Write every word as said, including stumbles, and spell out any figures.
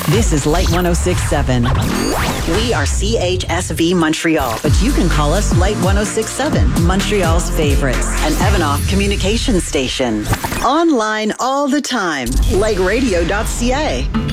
This is Light one oh six point seven. We are C H S V Montreal, but you can call us Light one oh six point seven, Montreal's favorites, an Evanoff communication station. Online all the time, like radio dot c a.